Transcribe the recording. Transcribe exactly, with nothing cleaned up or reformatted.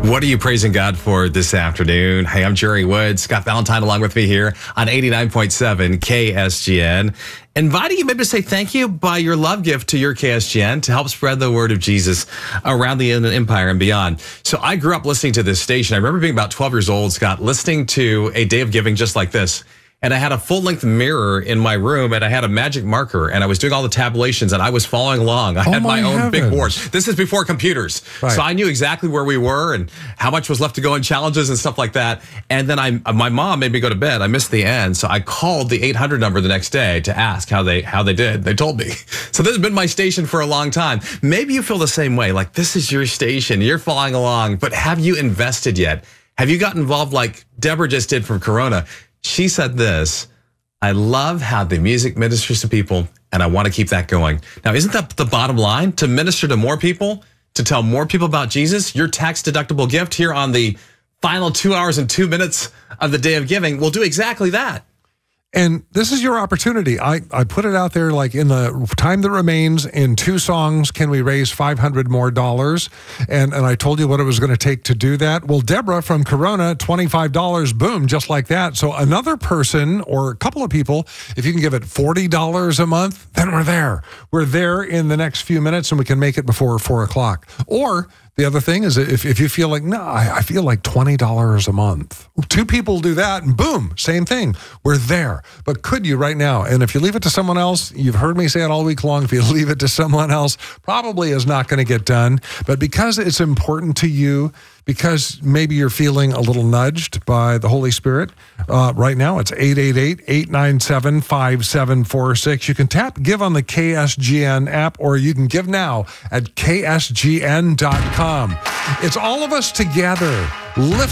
What are you praising God for this afternoon? Hey, I'm Jerry Woods. Scott Valentine along with me here on eighty-nine point seven K S G N. Inviting you maybe to say thank you by your love gift to your K S G N to help spread the word of Jesus around the empire and beyond. So I grew up listening to this station. I remember being about twelve years old, Scott, listening to a day of giving just like this. And I had a full-length mirror in my room, and I had a magic marker, and I was doing all the tabulations, and I was following along. I oh had my, my own heavens. big board. This is before computers. Right. So I knew exactly where we were and how much was left to go in challenges and stuff like that. And then I, my mom made me go to bed. I missed the end, so I called the eight hundred number the next day to ask how they how they did. They told me. So this has been my station for a long time. Maybe you feel the same way, like this is your station. You're following along, but have you invested yet? Have you got involved like Deborah just did from Corona? She said this: I love how the music ministers to people, and I want to keep that going. Now, isn't that the bottom line? To minister to more people, to tell more people about Jesus, your tax-deductible gift here on the final two hours and two minutes of the day of giving will do exactly that. And this is your opportunity. I, I put it out there like in the time that remains, in two songs, can we raise five hundred more dollars? And and I told you what it was going to take to do that. Well, Deborah from Corona, twenty-five dollars, boom, just like that. So another person or a couple of people, if you can give it forty dollars a month, then we're there. We're there in the next few minutes, and we can make it before four o'clock. Or the other thing is if, if you feel like, no, I, I feel like twenty dollars a month. Two people do that, and boom, same thing. We're there. But could you right now? And if you leave it to someone else, you've heard me say it all week long, if you leave it to someone else, probably is not going to get done. But because it's important to you, because maybe you're feeling a little nudged by the Holy Spirit, uh, right now it's eight eight eight, eight nine seven, five seven four six. You can tap Give on the K S G N app, or you can give now at K S G N dot com. It's all of us together, lifting